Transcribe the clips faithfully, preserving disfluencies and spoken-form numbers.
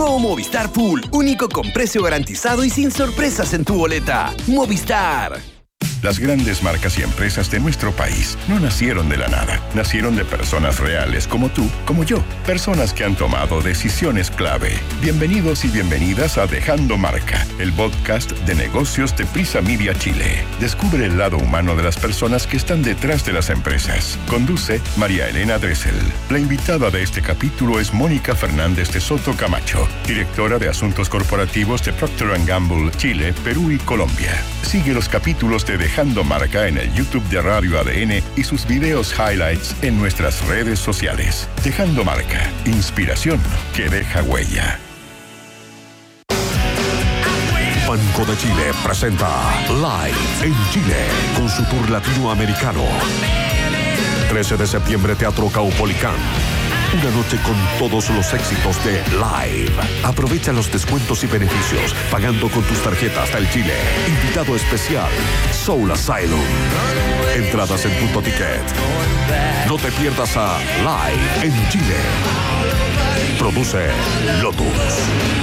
Nuevo Movistar Pool, único con precio garantizado y sin sorpresas en tu boleta. Movistar. Las grandes marcas y empresas de nuestro país no nacieron de la nada. Nacieron de personas reales como tú, como yo. Personas que han tomado decisiones clave. Bienvenidos y bienvenidas a Dejando Marca, el podcast de negocios de Prisa Media Chile. Descubre el lado humano de las personas que están detrás de las empresas. Conduce María Elena Dressel. La invitada de este capítulo es Mónica Fernández de Soto Camacho, directora de Asuntos Corporativos de Procter and Gamble, Chile, Perú y Colombia. Sigue los capítulos de Dejando Marca en el YouTube de Radio A D N y sus videos highlights en nuestras redes sociales. Dejando Marca, inspiración que deja huella. Banco de Chile presenta Live en Chile con su tour latinoamericano. trece de septiembre, Teatro Caupolicán. Una noche con todos los éxitos de Live. Aprovecha los descuentos y beneficios pagando con tus tarjetas del Chile. Invitado especial, Soul Asylum. Entradas en Punto Ticket. No te pierdas a Live en Chile. Produce Lotus.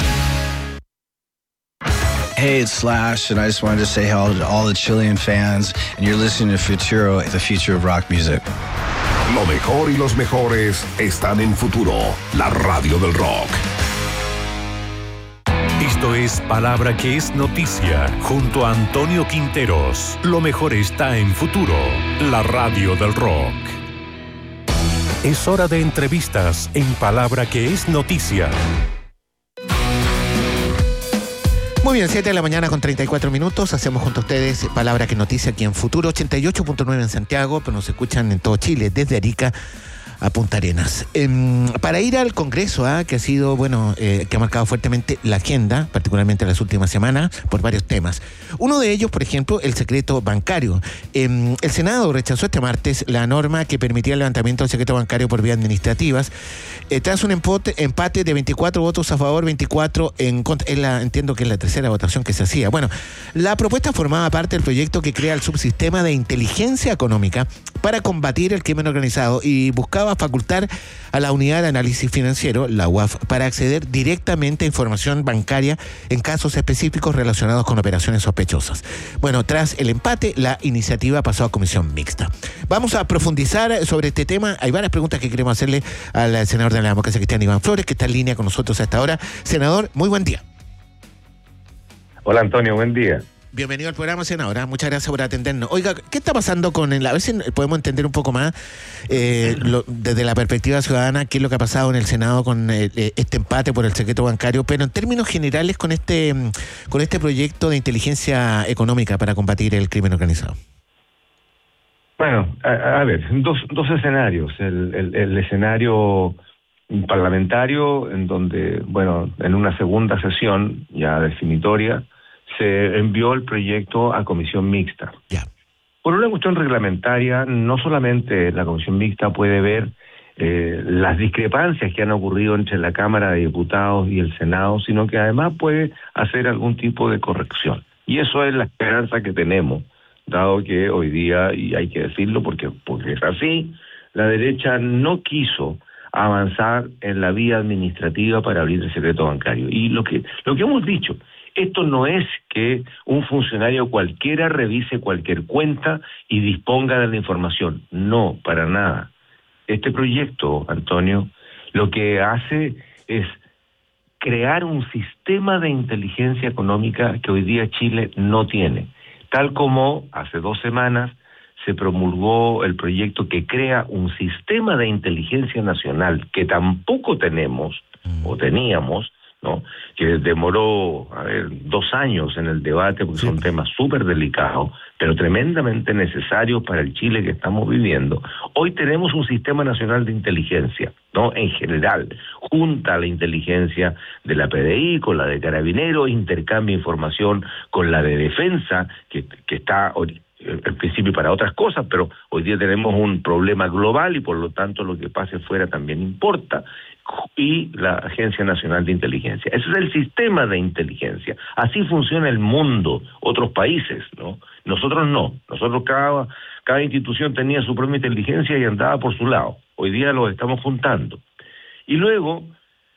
Hey, it's Slash, and I just wanted to say hello to all the Chilean fans, and you're listening to Futuro, the future of rock music. Lo mejor y los mejores están en Futuro, la radio del rock. Esto es Palabra que es Noticia, junto a Antonio Quinteros. Lo mejor está en Futuro, la radio del rock. Es hora de entrevistas en Palabra que es Noticia. Muy bien, siete de la mañana con treinta y cuatro minutos. Hacemos junto a ustedes Palabra que Noticia aquí en Futuro, ochenta y ocho punto nueve en Santiago, pero nos escuchan en todo Chile, desde Arica a Punta Arenas. Eh, para ir al Congreso, ¿eh? que ha sido, bueno, eh, que ha marcado fuertemente la agenda, particularmente en las últimas semanas, por varios temas. Uno de ellos, por ejemplo, el secreto bancario. Eh, el Senado rechazó este martes la norma que permitía el levantamiento del secreto bancario por vías administrativas, eh, tras un empate, empate de veinticuatro votos a favor, veinticuatro en contra. Es la, entiendo que es la tercera votación que se hacía. Bueno, la propuesta formaba parte del proyecto que crea el subsistema de inteligencia económica para combatir el crimen organizado y buscaba facultar a la Unidad de Análisis Financiero, la U A F, para acceder directamente a información bancaria en casos específicos relacionados con operaciones sospechosas. Bueno, tras el empate, la iniciativa pasó a comisión mixta. Vamos a profundizar sobre este tema. Hay varias preguntas que queremos hacerle al senador de la democracia cristiana, Iván Flores, que está en línea con nosotros hasta ahora. Senador, muy buen día. Hola Antonio, buen día. Bienvenido al programa, senadora. Muchas gracias por atendernos. Oiga, ¿qué está pasando con el... A ver si podemos entender un poco más, eh, lo, desde la perspectiva ciudadana, qué es lo que ha pasado en el Senado con eh, este empate por el secreto bancario, pero en términos generales con este, con este proyecto de inteligencia económica para combatir el crimen organizado. Bueno, a, a ver, dos, dos escenarios. El, el, el escenario parlamentario, en donde, bueno, en una segunda sesión ya definitoria, se envió el proyecto a comisión mixta. Ya. Por una cuestión reglamentaria, no solamente la comisión mixta puede ver eh, las discrepancias que han ocurrido entre la Cámara de Diputados y el Senado, sino que además puede hacer algún tipo de corrección. Y eso es la esperanza que tenemos, dado que hoy día, y hay que decirlo porque, porque es así, la derecha no quiso avanzar en la vía administrativa para abrir el secreto bancario. Y lo que, lo que hemos dicho, esto no es que un funcionario cualquiera revise cualquier cuenta y disponga de la información. No, para nada. Este proyecto, Antonio, lo que hace es crear un sistema de inteligencia económica que hoy día Chile no tiene. Tal como hace dos semanas se promulgó el proyecto que crea un sistema de inteligencia nacional que tampoco tenemos, o teníamos, ¿no? Que demoró, a ver, dos años en el debate, porque sí, son temas súper delicados, pero tremendamente necesarios para el Chile que estamos viviendo. Hoy tenemos un sistema nacional de inteligencia, ¿no? En general, junta la inteligencia de la P D I con la de Carabineros, intercambia información con la de Defensa, que, que está en principio para otras cosas, pero hoy día tenemos un problema global y por lo tanto lo que pase fuera también importa, y la Agencia Nacional de Inteligencia. Ese es el sistema de inteligencia. Así funciona el mundo, otros países, ¿no? Nosotros no. Nosotros cada, cada institución tenía su propia inteligencia y andaba por su lado. Hoy día los estamos juntando. Y luego,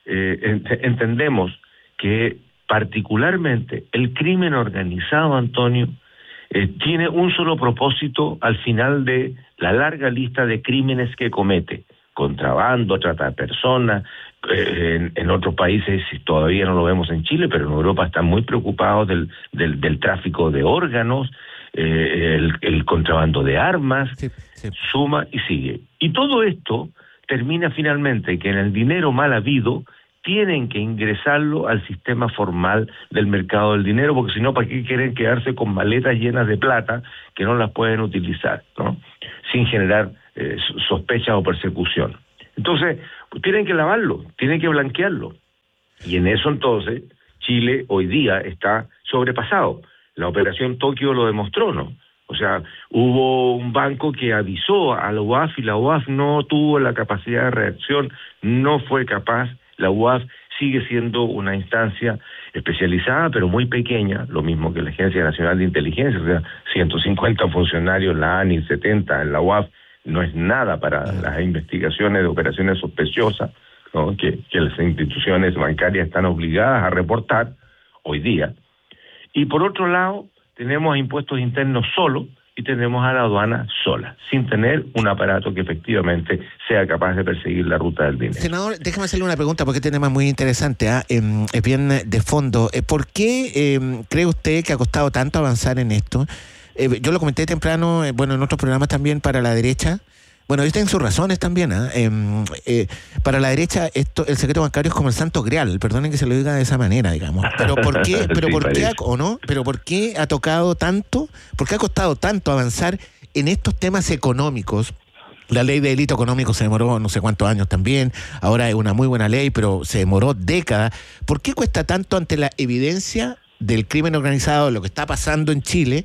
eh, ent- entendemos que particularmente el crimen organizado, Antonio, eh, tiene un solo propósito al final de la larga lista de crímenes que comete: contrabando, trata de personas. Eh, en, en otros países todavía no lo vemos en Chile, pero en Europa están muy preocupados del, del, del tráfico de órganos, eh, el, el contrabando de armas, Sí, sí. suma y sigue. Y todo esto termina finalmente que en el dinero mal habido tienen que ingresarlo al sistema formal del mercado del dinero, porque si no, ¿para qué quieren quedarse con maletas llenas de plata que no las pueden utilizar, ¿no? Sin generar eh, sospecha o persecución. Entonces, pues tienen que lavarlo, tienen que blanquearlo. Y en eso entonces, Chile hoy día está sobrepasado. La operación Tokio lo demostró, ¿no? O sea, hubo un banco que avisó a la U A F y la U A F no tuvo la capacidad de reacción, no fue capaz. La U A F sigue siendo una instancia especializada, pero muy pequeña, lo mismo que la Agencia Nacional de Inteligencia, o sea, ciento cincuenta funcionarios en la A N I, setenta en la U A F, no es nada para las investigaciones de operaciones sospechosas, ¿no? que, que las instituciones bancarias están obligadas a reportar hoy día. Y por otro lado, tenemos a impuestos internos solo y tenemos a la aduana sola, sin tener un aparato que efectivamente sea capaz de perseguir la ruta del dinero. Senador, déjame hacerle una pregunta porque este tema es muy interesante, ¿eh? eh, es bien de fondo. Eh, ¿Por qué eh, cree usted que ha costado tanto avanzar en esto? Eh, yo lo comenté temprano, eh, bueno, en otros programas también para la derecha. Bueno, ellos tienen sus razones también, ¿eh? Eh, eh, para la derecha esto, el secreto bancario es como el santo grial, perdonen que se lo diga de esa manera, digamos. Pero ¿por qué, pero Sí, por qué, ha, parece. o no? Pero ¿por qué ha tocado tanto, por qué ha costado tanto avanzar en estos temas económicos? La ley de delito económico se demoró no sé cuántos años también, ahora es una muy buena ley, pero se demoró décadas. ¿Por qué cuesta tanto ante la evidencia del crimen organizado, lo que está pasando en Chile,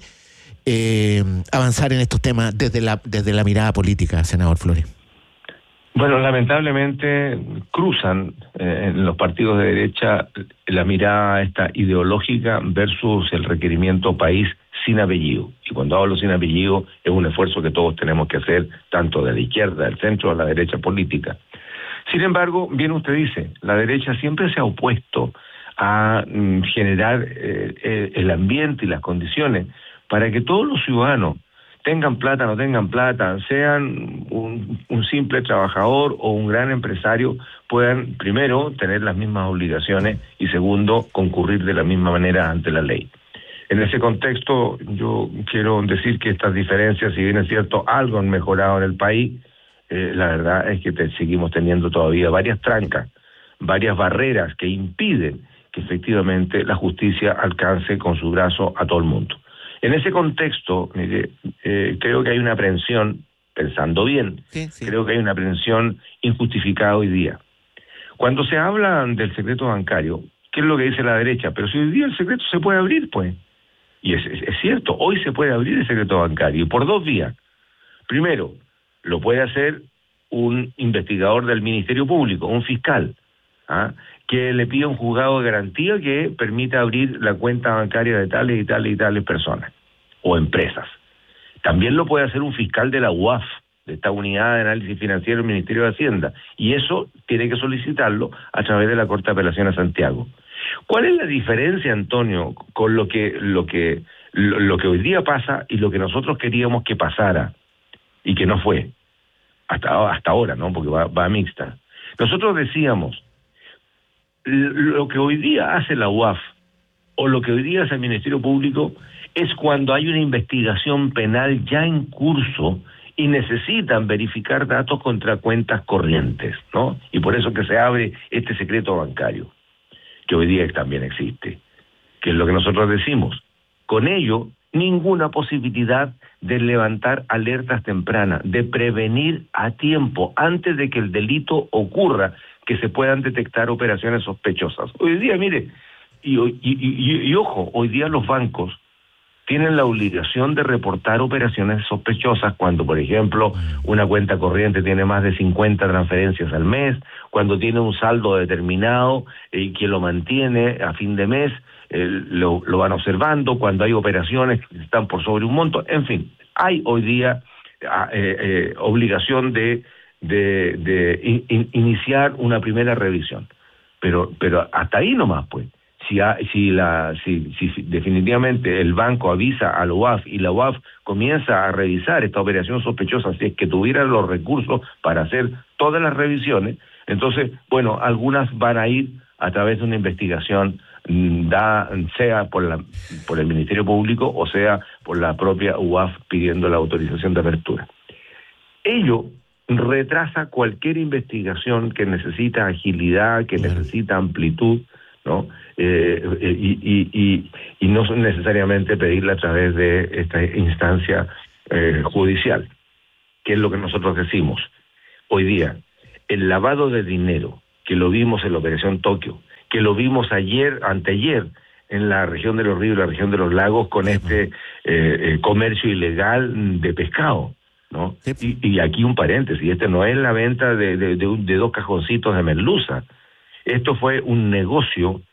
Eh, avanzar en estos temas desde la desde la mirada política, senador Flores? Bueno, lamentablemente cruzan eh, en los partidos de derecha la mirada esta ideológica versus el requerimiento país sin apellido. Y cuando hablo sin apellido es un esfuerzo que todos tenemos que hacer, tanto de la izquierda, del centro, a la derecha política. Sin embargo, bien usted dice, la derecha siempre se ha opuesto a mm, generar eh, eh, el ambiente y las condiciones para que todos los ciudadanos, tengan plata, no tengan plata, sean un, un simple trabajador o un gran empresario, puedan, primero, tener las mismas obligaciones y, segundo, concurrir de la misma manera ante la ley. En ese contexto, yo quiero decir que estas diferencias, si bien es cierto, algo han mejorado en el país, eh, la verdad es que te, seguimos teniendo todavía varias trancas, varias barreras que impiden que efectivamente la justicia alcance con su brazo a todo el mundo. En ese contexto, mire, eh, creo que hay una aprehensión, pensando bien, Sí, sí. creo que hay una aprehensión injustificada hoy día. Cuando se habla del secreto bancario, ¿qué es lo que dice la derecha? Pero si hoy día el secreto se puede abrir, pues. Y es, es, es cierto, hoy se puede abrir el secreto bancario, y por dos vías. Primero, lo puede hacer un investigador del Ministerio Público, un fiscal, ¿ah? que le pida un juzgado de garantía que permita abrir la cuenta bancaria de tales y tales y tales personas o empresas. También lo puede hacer un fiscal de la U A F, de esta unidad de análisis financiero del Ministerio de Hacienda, y eso tiene que solicitarlo a través de la Corte de Apelaciones de Santiago. ¿Cuál es la diferencia, Antonio, con lo que lo que lo, lo que hoy día pasa y lo que nosotros queríamos que pasara y que no fue hasta hasta ahora, ¿no? Porque va, va mixta. Nosotros decíamos, lo que hoy día hace la U A F o lo que hoy día hace el Ministerio Público es cuando hay una investigación penal ya en curso y necesitan verificar datos contra cuentas corrientes, ¿no? Y por eso que se abre este secreto bancario, que hoy día también existe, que es lo que nosotros decimos. Con ello, ninguna posibilidad de levantar alertas tempranas, de prevenir a tiempo, antes de que el delito ocurra, que se puedan detectar operaciones sospechosas. Hoy día, mire, y, y, y, y ojo, hoy día los bancos tienen la obligación de reportar operaciones sospechosas cuando, por ejemplo, una cuenta corriente tiene más de cincuenta transferencias al mes, cuando tiene un saldo determinado y eh, que lo mantiene a fin de mes, eh, lo, lo van observando, cuando hay operaciones que están por sobre un monto, en fin, hay hoy día eh, eh, obligación de, de, de in, in, iniciar una primera revisión. pero pero hasta ahí nomás, pues. Si, ha, si, la, si, si definitivamente el banco avisa a la U A F y la U A F comienza a revisar esta operación sospechosa, si es que tuviera los recursos para hacer todas las revisiones, entonces, bueno, algunas van a ir a través de una investigación, da, sea por, la, por el Ministerio Público o sea por la propia U A F pidiendo la autorización de apertura. Ello retrasa cualquier investigación que necesita agilidad, que bueno. necesita amplitud, ¿no? Eh, eh, y, y, y, y no necesariamente pedirla a través de esta instancia eh, judicial, que es lo que nosotros decimos. Hoy día, el lavado de dinero, que lo vimos en la Operación Tokio, que lo vimos ayer, anteayer, en la región de los ríos y la región de los lagos, con este eh, eh, comercio ilegal de pescado, ¿no? Y, y aquí un paréntesis, este no es la venta de, de, de, un, de dos cajoncitos de merluza. Esto fue un negocio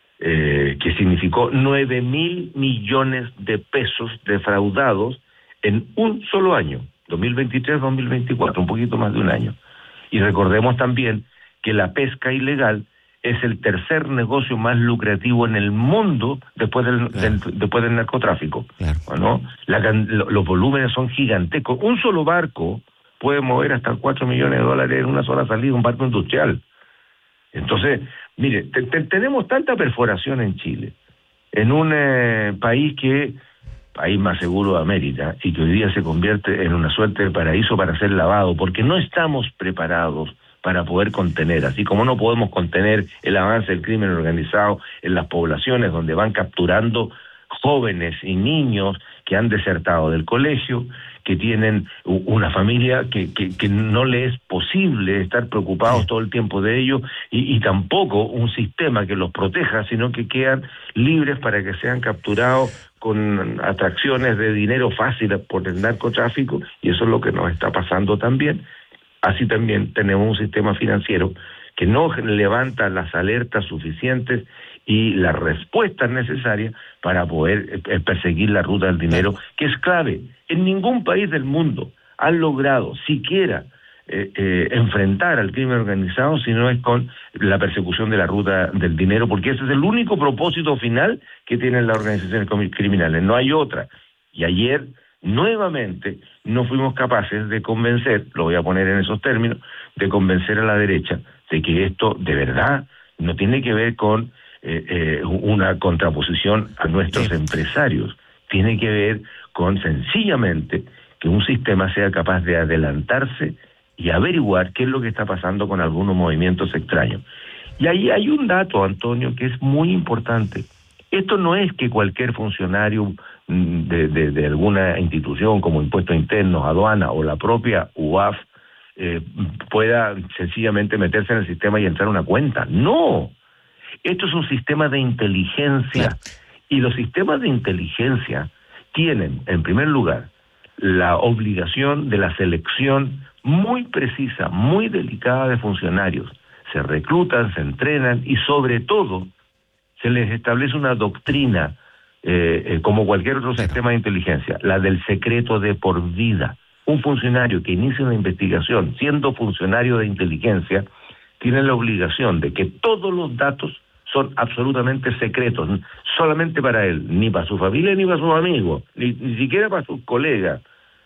eh, que significó nueve mil millones de pesos defraudados en un solo año, dos mil veintitrés dos mil veinticuatro, un poquito más de un año. Y recordemos también que la pesca ilegal es el tercer negocio más lucrativo en el mundo después del, claro. del después del narcotráfico. Claro. ¿No? La, los volúmenes son gigantescos. Un solo barco puede mover hasta cuatro millones de dólares en una sola salida, un barco industrial. Entonces, mire, te, te, tenemos tanta perforación en Chile, en un eh, país que, país más seguro de América, y que hoy día se convierte en una suerte de paraíso para ser lavado, porque no estamos preparados para poder contener, así como no podemos contener el avance del crimen organizado en las poblaciones donde van capturando jóvenes y niños que han desertado del colegio, que tienen una familia que, que, que no le es posible estar preocupados todo el tiempo de ellos, y, y tampoco un sistema que los proteja, sino que quedan libres para que sean capturados con atracciones de dinero fácil por el narcotráfico, y eso es lo que nos está pasando también. Así también tenemos un sistema financiero que no levanta las alertas suficientes y las respuestas necesarias para poder eh, perseguir la ruta del dinero, que es clave. En ningún país del mundo han logrado siquiera eh, eh, enfrentar al crimen organizado si no es con la persecución de la ruta del dinero, porque ese es el único propósito final que tienen las organizaciones criminales, no hay otra. Y ayer, nuevamente, no fuimos capaces de convencer, lo voy a poner en esos términos, de convencer a la derecha de que esto de verdad no tiene que ver con eh, eh, una contraposición a nuestros sí. empresarios, tiene que ver con sencillamente que un sistema sea capaz de adelantarse y averiguar qué es lo que está pasando con algunos movimientos extraños. Y ahí hay un dato, Antonio, que es muy importante. Esto no es que cualquier funcionario de, de, de alguna institución como Impuestos Internos, Aduana o la propia U A F eh, pueda sencillamente meterse en el sistema y entrar a una cuenta. No, esto es un sistema de inteligencia, claro. Y los sistemas de inteligencia tienen, en primer lugar, la obligación de la selección muy precisa, muy delicada de funcionarios. Se reclutan, se entrenan y sobre todo se les establece una doctrina eh, eh, como cualquier otro Pero. sistema de inteligencia, la del secreto de por vida. Un funcionario que inicia una investigación siendo funcionario de inteligencia tiene la obligación de que todos los datos son absolutamente secretos, solamente para él, ni para su familia ni para sus amigos, ni, ni siquiera para sus colegas.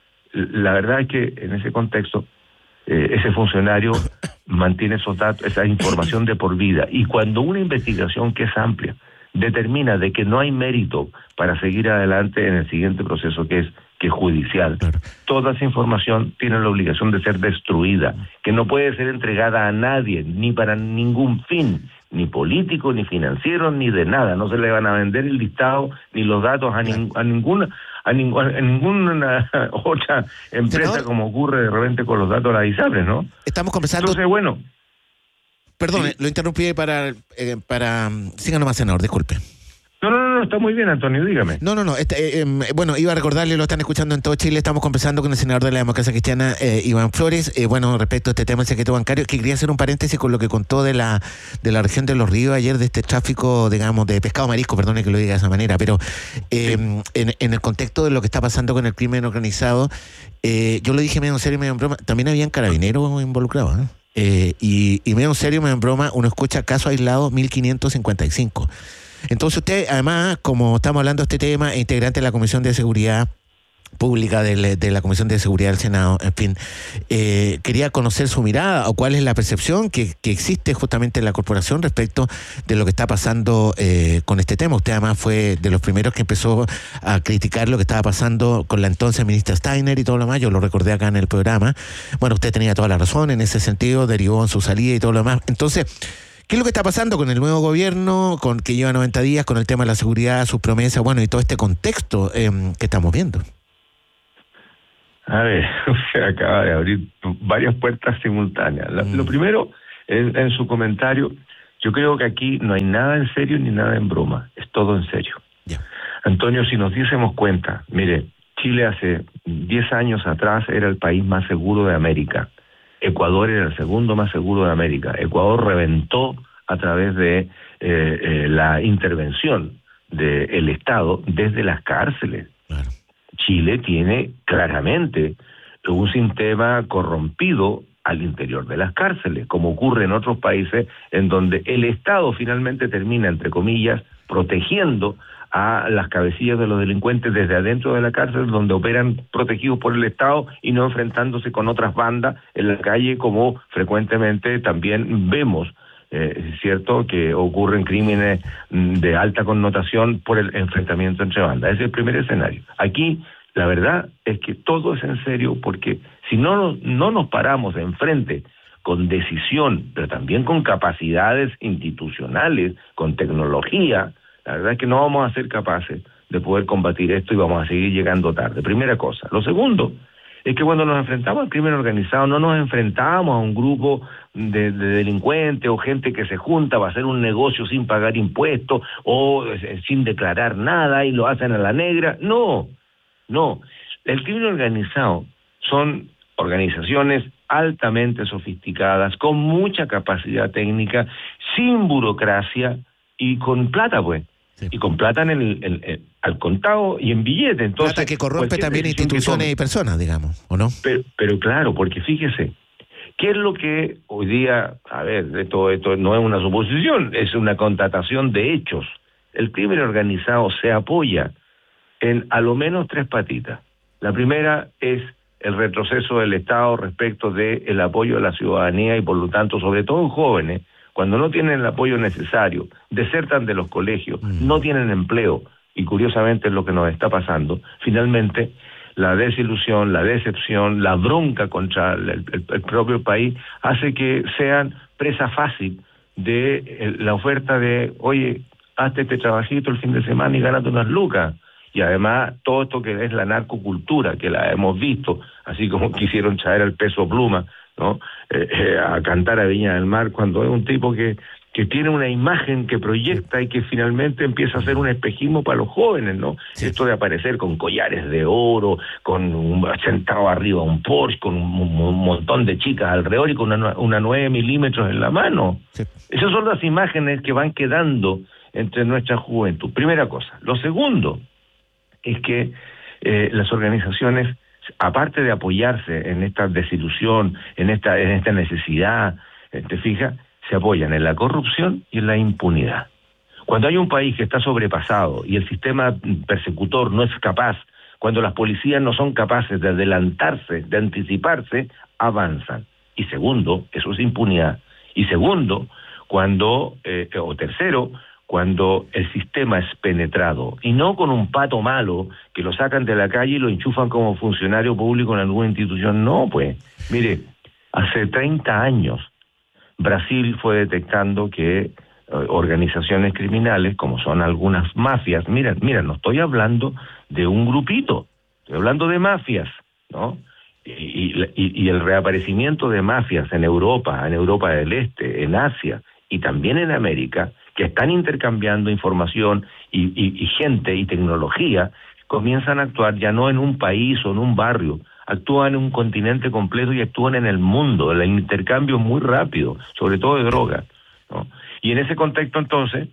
La verdad es que en ese contexto eh, ese funcionario mantiene esos datos, esa información de por vida, y cuando una investigación que es amplia determina de que no hay mérito para seguir adelante en el siguiente proceso que es que es judicial, claro. Toda esa información tiene la obligación de ser destruida, que no puede ser entregada a nadie, ni para ningún fin, ni político, ni financiero, ni de nada. No se le van a vender el listado ni los datos a, ning- a ninguna a, ning- a ninguna otra empresa, senador, como ocurre de repente con los datos de las ISAPRES, ¿no? Estamos conversando. Entonces, bueno. Perdón, sí. Lo interrumpí para eh, para siga nomás, senador, disculpe. No, no, no, está muy bien, Antonio, dígame. No, no, no, este, eh, eh, bueno, iba a recordarle, lo están escuchando en todo Chile, estamos conversando con el senador de la Democracia Cristiana, eh, Iván Flores, eh, bueno, respecto a este tema del secreto bancario, que quería hacer un paréntesis con lo que contó de la de la región de los ríos ayer, de este tráfico, digamos, de pescado marisco, perdone que lo diga de esa manera, pero eh, sí. en, en el contexto de lo que está pasando con el crimen organizado, eh, yo lo dije medio en serio y medio en broma, también habían carabineros involucrados, ¿eh? Eh, y, y medio en serio, medio en broma, uno escucha caso aislado mil quinientos cincuenta y cinco. Entonces usted, además, como estamos hablando de este tema, es integrante de la Comisión de Seguridad Pública de, de la Comisión de Seguridad del Senado, en fin, eh, quería conocer su mirada o cuál es la percepción que, que existe justamente en la corporación respecto de lo que está pasando eh, con este tema. Usted además fue de los primeros que empezó a criticar lo que estaba pasando con la entonces ministra Steiner y todo lo demás. Yo lo recordé acá en el programa. Bueno, usted tenía toda la razón en ese sentido, derivó en su salida y todo lo demás. Entonces, ¿qué es lo que está pasando con el nuevo gobierno, con que lleva noventa días, con el tema de la seguridad, sus promesas, bueno, y todo este contexto eh, que estamos viendo? A ver, usted acaba de abrir varias puertas simultáneas. La, mm. Lo primero, en, en su comentario, yo creo que aquí no hay nada en serio ni nada en broma, es todo en serio. Yeah. Antonio, si nos diésemos cuenta, mire, Chile hace diez años atrás era el país más seguro de América. Ecuador era el segundo más seguro de América. Ecuador reventó a través de eh, eh, la intervención del Estado desde las cárceles. Claro. Chile tiene claramente un sistema corrompido al interior de las cárceles, como ocurre en otros países en donde el Estado finalmente termina, entre comillas, protegiendo a las cabecillas de los delincuentes desde adentro de la cárcel, donde operan protegidos por el Estado y no enfrentándose con otras bandas en la calle, como frecuentemente también vemos. Eh, es cierto que ocurren crímenes de alta connotación por el enfrentamiento entre bandas. Ese es el primer escenario. Aquí la verdad es que todo es en serio, porque si no nos, no nos paramos enfrente con decisión, pero también con capacidades institucionales, con tecnología, la verdad es que no vamos a ser capaces de poder combatir esto y vamos a seguir llegando tarde. Primera cosa. Lo segundo es que cuando nos enfrentamos al crimen organizado no nos enfrentamos a un grupo de, de delincuentes o gente que se junta para hacer un negocio sin pagar impuestos o eh, sin declarar nada y lo hacen a la negra. No, no. El crimen organizado son organizaciones altamente sofisticadas, con mucha capacidad técnica, sin burocracia y con plata, pues. Sí. Y con plata en el, el, el, al contado y en billete. Entonces, plata que corrompe también instituciones y personas, digamos, ¿o no? Pero, pero claro, porque fíjese, ¿qué es lo que hoy día, a ver, esto, esto no es una suposición, es una constatación de hechos? El crimen organizado se apoya en a lo menos tres patitas. La primera es el retroceso del Estado respecto del apoyo de la ciudadanía y por lo tanto, sobre todo en jóvenes, cuando no tienen el apoyo necesario, desertan de los colegios, mm. no tienen empleo, y curiosamente es lo que nos está pasando, finalmente la desilusión, la decepción, la bronca contra el, el, el propio país hace que sean presa fácil de eh, la oferta de, oye, hazte este trabajito el fin de semana y gánate unas lucas. Y además todo esto que es la narcocultura, que la hemos visto, así como quisieron traer al Peso Pluma, ¿no? Eh, eh, a cantar a Viña del Mar, cuando es un tipo que, que tiene una imagen que proyecta y que finalmente empieza a ser un espejismo para los jóvenes, ¿no? Sí. Esto de aparecer con collares de oro, con un, sentado arriba un Porsche, con un, un montón de chicas alrededor y con una, una nueve milímetros en la mano. Sí. Esas son las imágenes que van quedando entre nuestra juventud. Primera cosa. Lo segundo es que eh, las organizaciones, aparte de apoyarse en esta desilusión, en esta en esta necesidad, ¿te fijas?, se apoyan en la corrupción y en la impunidad. Cuando hay un país que está sobrepasado y el sistema persecutor no es capaz, cuando las policías no son capaces de adelantarse, de anticiparse, avanzan. Y segundo, eso es impunidad. Y segundo, cuando, eh, o tercero, cuando el sistema es penetrado, y no con un pato malo que lo sacan de la calle y lo enchufan como funcionario público en alguna institución. No, pues, mire, hace treinta años Brasil fue detectando que eh, organizaciones criminales, como son algunas mafias, mira, mira, no estoy hablando de un grupito, estoy hablando de mafias, ¿no? Y, y, y el reaparecimiento de mafias en Europa, en Europa del Este, en Asia y también en América, que están intercambiando información y, y, y gente y tecnología, comienzan a actuar ya no en un país o en un barrio, actúan en un continente completo y actúan en el mundo. El intercambio es muy rápido, sobre todo de drogas, ¿no? Y en ese contexto, entonces,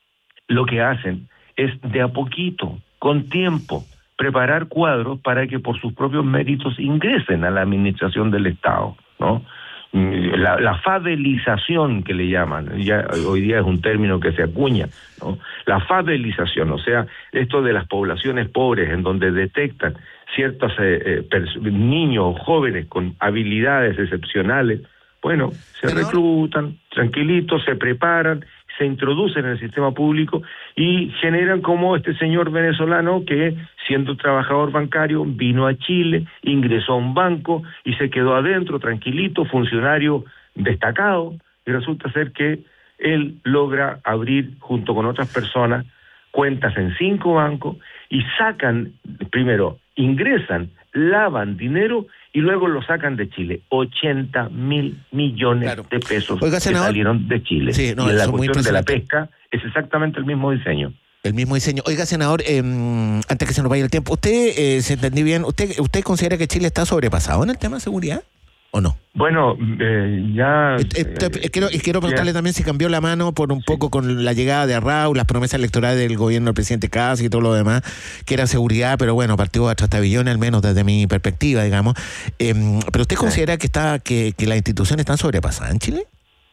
lo que hacen es de a poquito, con tiempo, preparar cuadros para que por sus propios méritos ingresen a la administración del Estado, ¿no? la, la fadelización que le llaman, ya hoy día es un término que se acuña, ¿no? La fadelización, o sea, esto de las poblaciones pobres en donde detectan ciertos eh, eh, niños jóvenes con habilidades excepcionales, bueno, se Pero... reclutan, tranquilitos, se preparan, se introducen en el sistema público y generan como este señor venezolano que, siendo trabajador bancario, vino a Chile, ingresó a un banco y se quedó adentro, tranquilito, funcionario destacado, y resulta ser que él logra abrir, junto con otras personas, cuentas en cinco bancos y sacan, primero, ingresan, lavan dinero y luego lo sacan de Chile. ochenta mil millones claro. de pesos Oiga, que senador, salieron de Chile. Sí, no, y en la cuestión de la impresionante. pesca es exactamente el mismo diseño. El mismo diseño. Oiga, senador, eh, antes que se nos vaya el tiempo, ¿usted, eh, se entendí bien, usted usted considera que Chile está sobrepasado en el tema de seguridad o no? Bueno, eh, ya... Eh, eh, eh, quiero, y quiero preguntarle ya. también si cambió la mano por un sí. poco con la llegada de Arrau, las promesas electorales del gobierno del presidente Kast y todo lo demás, que era seguridad, pero bueno, partió a trastabillones, al menos desde mi perspectiva, digamos. Eh, ¿Pero usted considera sí. que está que, que las instituciones están sobrepasadas en Chile?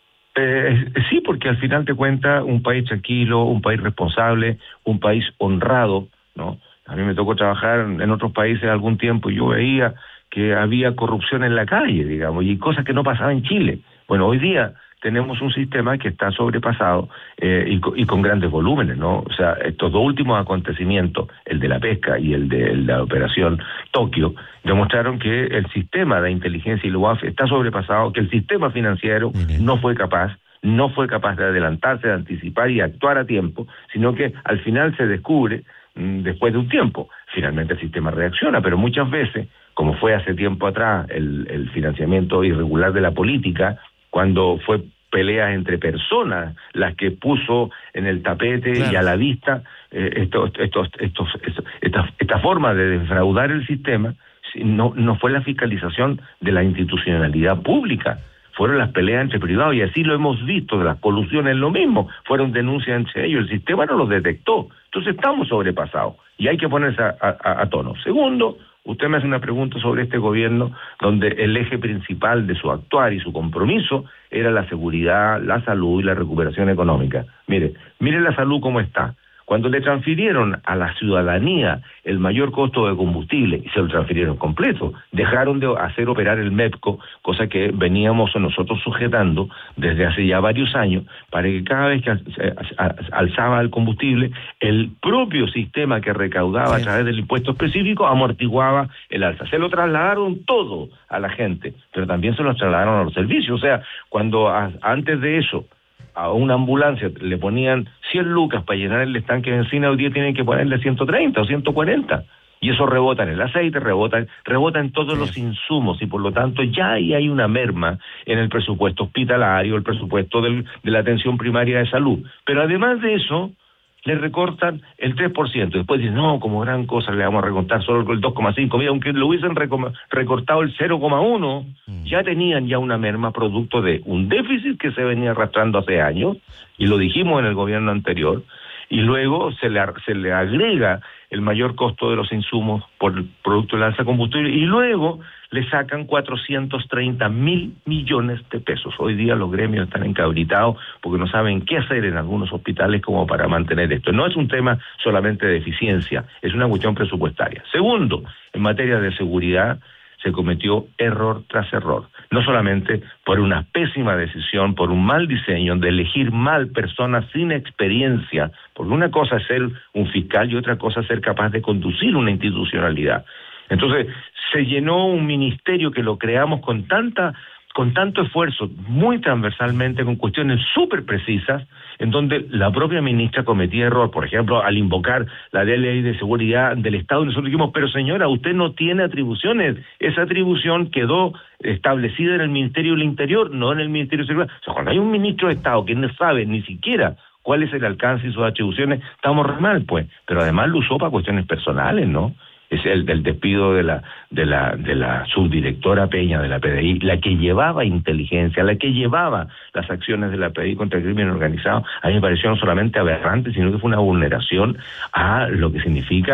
Eh, sí, porque al final te cuenta un país tranquilo, un país responsable, un país honrado, ¿no? A mí me tocó trabajar en otros países algún tiempo y yo veía que había corrupción en la calle, digamos, y cosas que no pasaban en Chile. Bueno, hoy día tenemos un sistema que está sobrepasado eh, y, y con grandes volúmenes, ¿no? O sea, estos dos últimos acontecimientos, el de la pesca y el de, el de la operación Tokio, demostraron que el sistema de inteligencia y la U A F está sobrepasado, que el sistema financiero uh-huh. no fue capaz, no fue capaz de adelantarse, de anticipar y actuar a tiempo, sino que al final se descubre, mmm, después de un tiempo, finalmente el sistema reacciona, pero muchas veces, como fue hace tiempo atrás el, el financiamiento irregular de la política, cuando fue peleas entre personas las que puso en el tapete claro. y a la vista eh, estos, estos, estos, estos, esta, esta forma de defraudar el sistema, no, no fue la fiscalización de la institucionalidad pública, fueron las peleas entre privados, y así lo hemos visto, de las colusiones lo mismo, fueron denuncias entre ellos, el sistema no los detectó, entonces estamos sobrepasados, y hay que ponerse a, a, a tono. Segundo, usted me hace una pregunta sobre este gobierno donde el eje principal de su actuar y su compromiso era la seguridad, la salud y la recuperación económica. Mire, mire la salud cómo está. Cuando le transfirieron a la ciudadanía el mayor costo de combustible, y se lo transfirieron completo, dejaron de hacer operar el MEPCO, cosa que veníamos nosotros sujetando desde hace ya varios años, para que cada vez que alzaba el combustible, el propio sistema que recaudaba sí. a través del impuesto específico amortiguaba el alza. Se lo trasladaron todo a la gente, pero también se lo trasladaron a los servicios. O sea, cuando a, antes de eso a una ambulancia le ponían cien lucas para llenar el estanque de benzina, hoy día tienen que ponerle ciento treinta o ciento cuarenta. Y eso rebota en el aceite, rebota, rebota en todos sí. los insumos, y por lo tanto ya ahí hay una merma en el presupuesto hospitalario, el presupuesto del, de la atención primaria de salud. Pero además de eso, le recortan el tres por ciento. Después dicen, no, como gran cosa le vamos a recortar solo el dos coma cinco. Mira, aunque lo hubiesen recortado el cero coma uno, mm. ya tenían ya una merma producto de un déficit que se venía arrastrando hace años, y lo dijimos en el gobierno anterior, y luego se le, se le agrega el mayor costo de los insumos por el producto del alza de combustible, y luego le sacan cuatrocientos treinta mil millones de pesos. Hoy día los gremios están encabritados porque no saben qué hacer en algunos hospitales como para mantener esto. No es un tema solamente de eficiencia, es una cuestión presupuestaria. Segundo, en materia de seguridad se cometió error tras error, no solamente por una pésima decisión, por un mal diseño de elegir mal personas sin experiencia, porque una cosa es ser un fiscal y otra cosa es ser capaz de conducir una institucionalidad. Entonces, se llenó un ministerio que lo creamos con tanta, con tanto esfuerzo, muy transversalmente, con cuestiones súper precisas, en donde la propia ministra cometía error, por ejemplo, al invocar la ley de seguridad del Estado. Nosotros dijimos, pero señora, usted no tiene atribuciones, esa atribución quedó establecida en el Ministerio del Interior, no en el Ministerio de Seguridad. O sea, cuando hay un ministro de Estado que no sabe ni siquiera cuál es el alcance y sus atribuciones, estamos re mal, pues, pero además lo usó para cuestiones personales, ¿no? Es el del despido de la de la de la subdirectora Peña de la P D I, la que llevaba inteligencia, la que llevaba las acciones de la P D I contra el crimen organizado. A mí me pareció no solamente aberrante, sino que fue una vulneración a lo que significa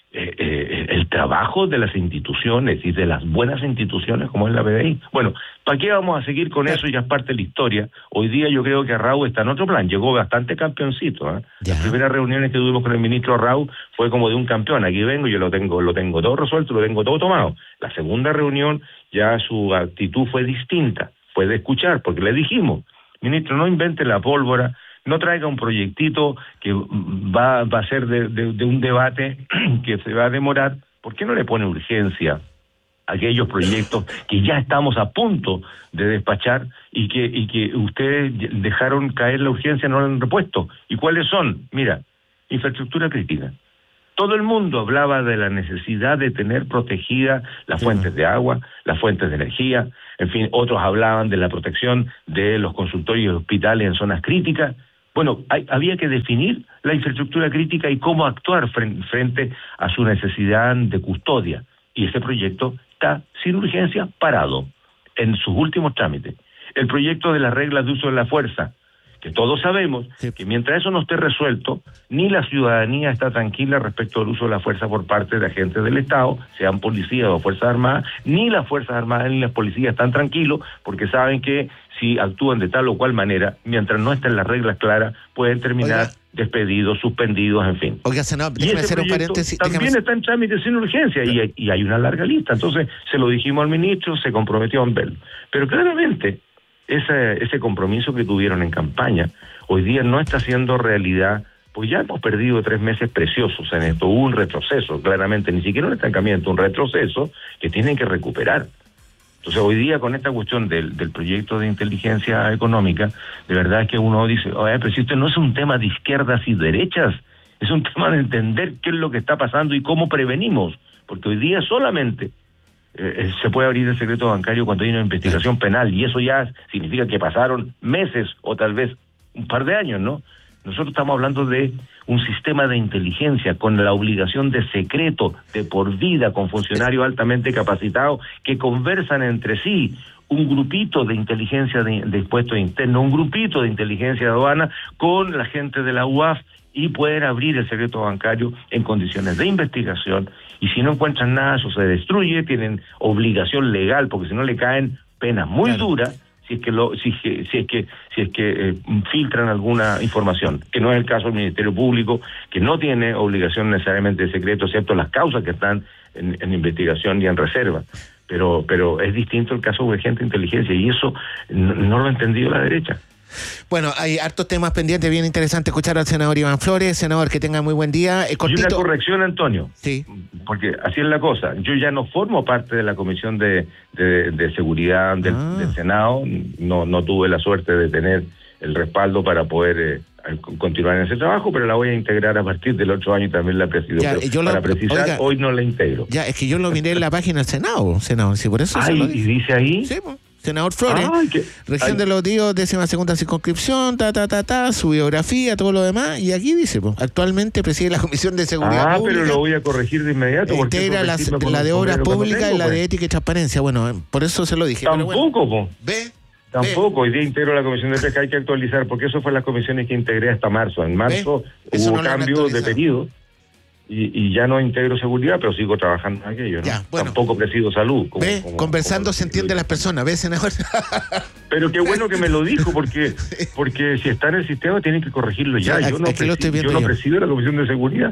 eh, eh, el trabajo de las instituciones y de las buenas instituciones como es la P D I. Bueno, ¿para qué vamos a seguir con eso? Ya es parte de la historia. Hoy día yo creo que Arrau está en otro plan, llegó bastante campeoncito, ¿eh? Las primeras reuniones que tuvimos con el ministro Arrau fue como de un campeón, aquí vengo, yo lo tengo, lo tengo todo resuelto, lo tengo todo tomado. La segunda reunión ya su actitud fue distinta, fue de escuchar, porque le dijimos, ministro, no invente la pólvora, no traiga un proyectito que va, va a ser de, de, de un debate que se va a demorar. ¿Por qué no le pone urgencia a aquellos proyectos que ya estamos a punto de despachar y que, y que ustedes dejaron caer la urgencia, no la han repuesto? ¿Y cuáles son? Mira, infraestructura crítica. Todo el mundo hablaba de la necesidad de tener protegidas las fuentes de agua, las fuentes de energía, en fin, otros hablaban de la protección de los consultorios y hospitales en zonas críticas. Bueno, hay, había que definir la infraestructura crítica y cómo actuar frente, frente a su necesidad de custodia. Y ese proyecto está sin urgencia, parado, en sus últimos trámites. El proyecto de las reglas de uso de la fuerza, que todos sabemos sí. que mientras eso no esté resuelto, ni la ciudadanía está tranquila respecto al uso de la fuerza por parte de agentes del Estado, sean policías o Fuerzas Armadas, ni las Fuerzas Armadas ni las policías están tranquilos porque saben que si actúan de tal o cual manera, mientras no estén las reglas claras, pueden terminar Oiga. despedidos, suspendidos, en fin. Oiga, senador, déjeme hacer un paréntesis. También déjame... está en trámite sin urgencia y, y hay una larga lista. Entonces, se lo dijimos al ministro, se comprometió en verlo. Pero claramente, ese, ese compromiso que tuvieron en campaña, hoy día no está siendo realidad, pues ya hemos perdido tres meses preciosos en esto. Hubo un retroceso, claramente, ni siquiera un estancamiento, un retroceso que tienen que recuperar. Entonces hoy día con esta cuestión del, del proyecto de inteligencia económica, de verdad es que uno dice, oye, pero si esto no es un tema de izquierdas y derechas, es un tema de entender qué es lo que está pasando y cómo prevenimos, porque hoy día solamente eh, se puede abrir el secreto bancario cuando hay una investigación penal, y eso ya significa que pasaron meses o tal vez un par de años, ¿no? Nosotros estamos hablando de un sistema de inteligencia con la obligación de secreto de por vida, con funcionarios altamente capacitados que conversan entre sí, un grupito de inteligencia de, de impuestos internos, un grupito de inteligencia de aduana con la gente de la U A F y poder abrir el secreto bancario en condiciones de investigación, y si no encuentran nada, eso se destruye, tienen obligación legal, porque si no le caen penas muy claro. duras, si es que lo, si, si es que si es que eh, filtran alguna información, que no es el caso del Ministerio Público, que no tiene obligación necesariamente de secreto, excepto las causas que están en, en investigación y en reserva. Pero pero es distinto el caso de gente de inteligencia, y eso no, no lo ha entendido la derecha. Bueno, hay hartos temas pendientes, bien interesante escuchar al senador Iván Flores. Senador, que tenga muy buen día. Eh, y una corrección, Antonio. Sí. Porque así es la cosa. Yo ya no formo parte de la Comisión de, de, de Seguridad del, ah. del Senado. No, no tuve la suerte de tener el respaldo para poder eh, continuar en ese trabajo, pero la voy a integrar a partir del otro año y también la presido. Ya, yo para lo, precisar, oiga, hoy no la integro. Ya, es que yo lo miré en la página del Senado, Senado. Sí, por eso. Ay, se lo ¿y dice ahí? Sí, pues. Senador Flores, ay, que, región ay. de los Tíos, décima segunda circunscripción, ta, ta, ta, ta, su biografía, todo lo demás, y aquí dice, pues, actualmente preside la Comisión de Seguridad ah, Pública. Ah, pero lo voy a corregir de inmediato. Integra la, la de Obras Públicas y la de Ética y Transparencia. Bueno, por eso se lo dije. Tampoco, bueno, ¿ve? Tampoco, hoy día integro la Comisión de Pesca, hay que actualizar, porque eso fue las comisiones que integré hasta marzo. En marzo hubo no cambios de periodo. Y, y ya no integro seguridad, pero sigo trabajando en aquello, ¿no? Ya, bueno. Tampoco presido salud. Como, ¿Ve? Como, Conversando como se entiende las personas, ¿ves, senador? Pero qué bueno que me lo dijo, porque porque si está en el sistema tienen que corregirlo ya. Sí, yo no, presido, yo yo no presido la Comisión de Seguridad.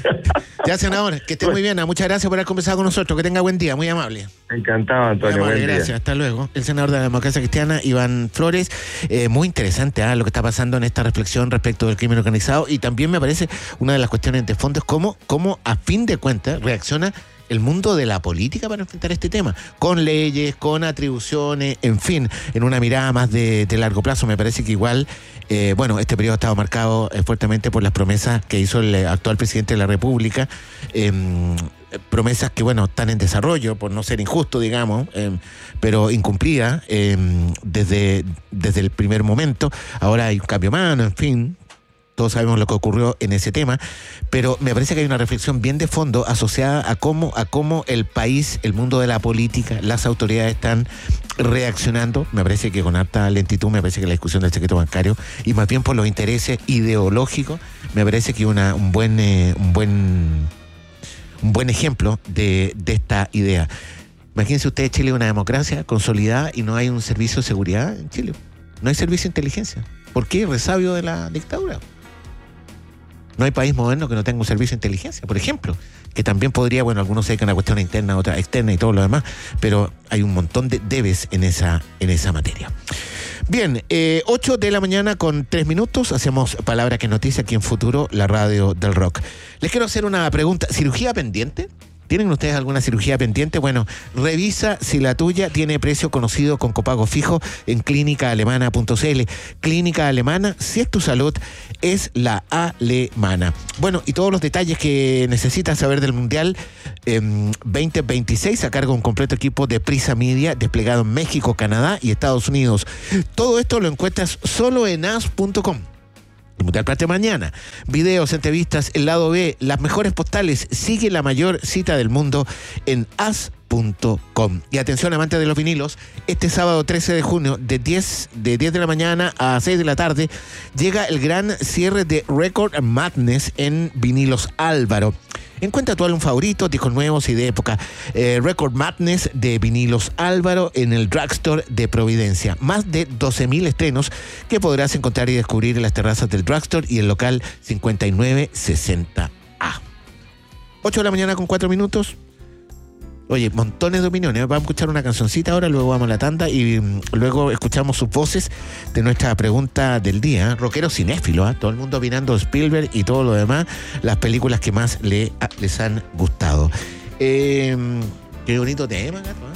Ya, senador, que esté bueno. muy bien. Muchas gracias por haber conversado con nosotros. Que tenga buen día, muy amable. Encantado, Antonio. Muy amable, buen gracias, día. hasta luego. El senador de la Democracia Cristiana, Iván Flores. Eh, muy interesante ¿eh? lo que está pasando en esta reflexión respecto del crimen organizado, y también me parece una de las cuestiones de fondo es cómo, cómo a fin de cuentas reacciona el mundo de la política para enfrentar este tema, con leyes, con atribuciones, en fin, en una mirada más de, de largo plazo. Me parece que igual, eh, bueno, este periodo ha estado marcado eh, fuertemente por las promesas que hizo el actual presidente de la República, eh, promesas que, bueno, están en desarrollo, por no ser injusto, digamos, eh, pero incumplidas eh, desde, desde el primer momento. Ahora hay un cambio mano, en fin. Todos sabemos lo que ocurrió en ese tema, pero me parece que hay una reflexión bien de fondo asociada a cómo, a cómo el país, el mundo de la política, las autoridades están reaccionando. Me parece que con harta lentitud, me parece que la discusión del secreto bancario, y más bien por los intereses ideológicos, me parece que una, un buen, eh, un buen, un buen ejemplo de, de esta idea. Imagínense ustedes, Chile es una democracia consolidada y no hay un servicio de seguridad en Chile. No hay servicio de inteligencia. ¿Por qué? Resabio de la dictadura. No hay país moderno que no tenga un servicio de inteligencia, por ejemplo, que también podría, bueno, algunos se dedican a cuestiones internas, otras externas y todo lo demás, pero hay un montón de debes en esa, en esa materia. Bien, eh, ocho de la mañana con tres minutos, hacemos Palabra que Noticia aquí en Futuro, la radio del rock. Les quiero hacer una pregunta, ¿cirugía pendiente? ¿Tienen ustedes alguna cirugía pendiente? Bueno, revisa si la tuya tiene precio conocido con copago fijo en clínica alemana punto c l. Clínica Alemana, si es tu salud, es la alemana. Bueno, y todos los detalles que necesitas saber del Mundial eh, veinte veintiséis a cargo de un completo equipo de Prisa Media desplegado en México, Canadá y Estados Unidos. Todo esto lo encuentras solo en as punto com. El Mundial parte mañana. Videos, entrevistas, el lado B, las mejores postales. Sigue la mayor cita del mundo en as punto com. Y atención, amantes de los vinilos, este sábado trece de junio, de diez de la mañana a seis de la tarde, llega el gran cierre de Record Madness en Vinilos Álvaro. Encuentra tu álbum favorito, discos nuevos y de época. Eh, Record Madness de Vinilos Álvaro en el Drugstore de Providencia. Más de doce mil estrenos que podrás encontrar y descubrir en las terrazas del Drugstore y el local cincuenta y nueve sesenta A. ocho de la mañana con cuatro minutos. Oye, montones de opiniones. Vamos a escuchar una cancioncita ahora, luego vamos a la tanda y um, luego escuchamos sus voces de nuestra pregunta del día. Rockero cinéfilo, ¿eh? Todo el mundo opinando de Spielberg y todo lo demás, las películas que más le, a, les han gustado. Eh, qué bonito tema, gato, ¿eh?